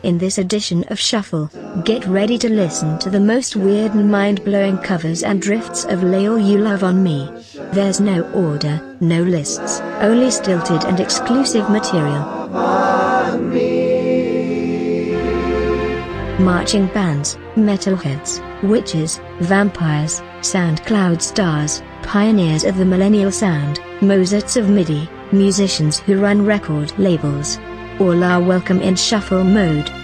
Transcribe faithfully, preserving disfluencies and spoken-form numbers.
In this edition of Shuffle, get ready to listen to the most weird and mind-blowing covers and drifts of Lay All You Love on Me. There's no order, no lists, only stilted and exclusive material. Marching bands, metalheads, witches, vampires, SoundCloud stars, pioneers of the millennial sound, Mozarts of MIDI, musicians who run record labels. All are welcome in Shuffle mode.